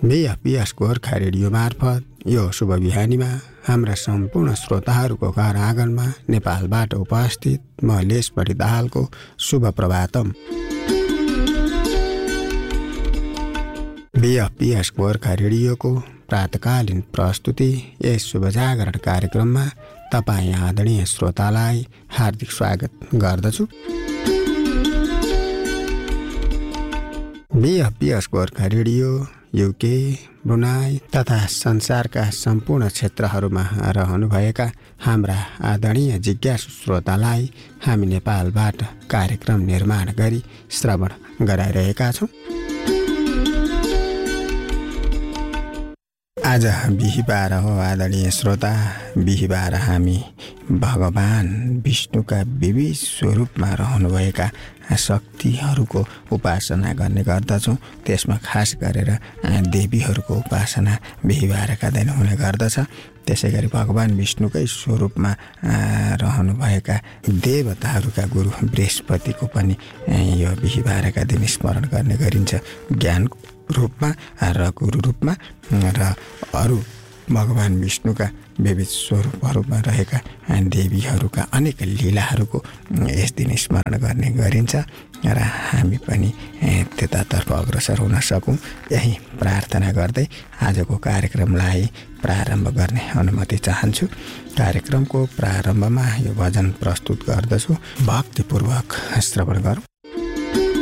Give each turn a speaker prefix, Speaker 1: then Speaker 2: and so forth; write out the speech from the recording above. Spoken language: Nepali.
Speaker 1: बिएफपिएस गोर्खा रेडियो मार्फत यो शुभ बिहानीमा हाम्रा सम्पूर्ण श्रोताहरूको घर आँगनमा नेपालबाट उपस्थित म लेसबढी दाहालको शुभ प्रभातम। बिएफपिएस गोर्खा रेडियोको प्रातकालीन प्रस्तुति यस शुभ जागरण कार्यक्रममा तपाईँ आदरणीय श्रोतालाई हार्दिक स्वागत गर्दछु। बिएफपिएस गोर्खा रेडियो युके, ब्रुनाई तथा संसारका सम्पूर्ण क्षेत्रहरूमा रहनुभएका हाम्रा आदरणीय जिज्ञासु श्रोतालाई हामी नेपालबाट कार्यक्रम निर्माण गरी श्रवण गराइरहेका छौँ। आज बिहीबार हो आदरणीय श्रोता। बिहीबार हामी भगवान विष्णुका विविध स्वरूपमा रहनुभएका शक्तिहरूको उपासना गर्ने गर्दछौँ। त्यसमा खास गरेर देवीहरूको उपासना बिहीबारका दिन हुने गर्दछ। त्यसै गरी भगवान विष्णुकै स्वरूपमा रहनुभएका देवताहरूका गुरु बृहस्पतिको पनि यो बिहीबारका दिन स्मरण गर्ने गरिन्छ, ज्ञान रूपमा र गुरु रूपमा। र अरू भगवान विष्णुका विविध स्वरूपहरूमा रहेका देवीहरूका अनेक लीलाहरूको यस दिन स्मरण गर्ने गरिन्छ र हामी पनि त्यतातर्फ अग्रसर हुन सकौँ, यही प्रार्थना गर्दै आजको कार्यक्रमलाई प्रारम्भ गर्ने अनुमति चाहन्छु। कार्यक्रमको प्रारम्भमा यो भजन प्रस्तुत गर्दछु, भक्तिपूर्वक श्रवण गरौँ।